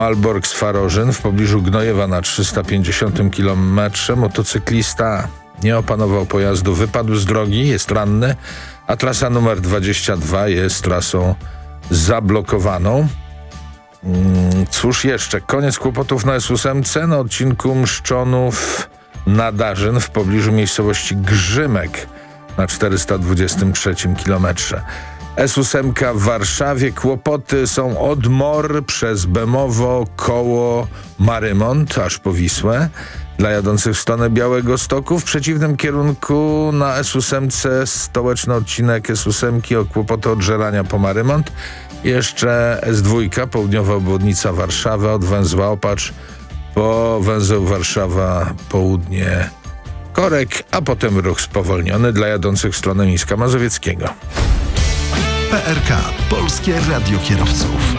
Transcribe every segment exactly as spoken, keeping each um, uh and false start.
Malbork z Farożyn w pobliżu Gnojewa na trzysta pięćdziesiątym kilometrze motocyklista nie opanował pojazdu, wypadł z drogi, jest ranny, a trasa numer dwadzieścia dwa jest trasą zablokowaną. Cóż jeszcze? Koniec kłopotów na S osiem na odcinku Mszczonów-Nadarzyn w pobliżu miejscowości Grzymek na czterysta dwudziestym trzecim kilometrze. S osiem w Warszawie. Kłopoty są od Mor przez Bemowo, Koło, Marymont aż po Wisłę. Dla jadących w stronę Białegostoku w przeciwnym kierunku na S osiem stołeczny odcinek S osiem o kłopoty od Żerania po Marymont. Jeszcze S dwa, południowa obwodnica Warszawy od węzła Opacz po węzeł Warszawa Południe Korek, a potem ruch spowolniony dla jadących w stronę Mińska Mazowieckiego. P R K – Polskie Radio Kierowców.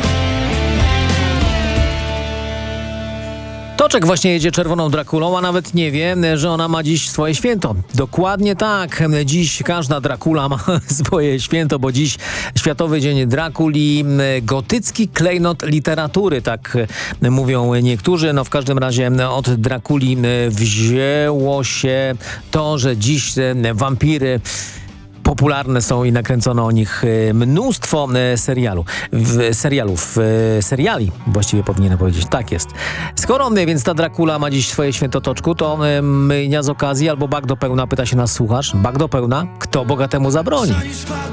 Toczek właśnie jedzie czerwoną Drakulą, a nawet nie wie, że ona ma dziś swoje święto. Dokładnie tak. Dziś każda Drakula ma swoje święto, bo dziś Światowy Dzień Drakuli, gotycki klejnot literatury, tak mówią niektórzy. No w każdym razie od Drakuli wzięło się to, że dziś wampiry popularne są i nakręcono o nich mnóstwo serialu, w, serialów, seriali właściwie powinienem powiedzieć. Tak jest. Skoro więc ta Drakula ma dziś swoje świętotoczku, to myjnia z okazji albo bak do pełna, pyta się nas słuchacz. Bak do pełna? Kto bogatemu zabroni?